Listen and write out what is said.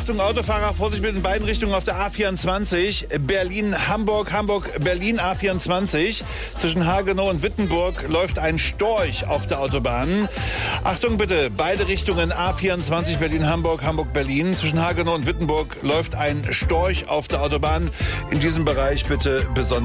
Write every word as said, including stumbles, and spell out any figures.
Achtung, Autofahrer, Vorsicht mit in beiden Richtungen auf der A vierundzwanzig. Berlin-Hamburg, Hamburg-Berlin, A vierundzwanzig. Zwischen Hagenow und Wittenburg läuft ein Storch auf der Autobahn. Achtung bitte, beide Richtungen A vierundzwanzig, Berlin-Hamburg, Hamburg-Berlin. Zwischen Hagenow und Wittenburg läuft ein Storch auf der Autobahn. In diesem Bereich bitte besonders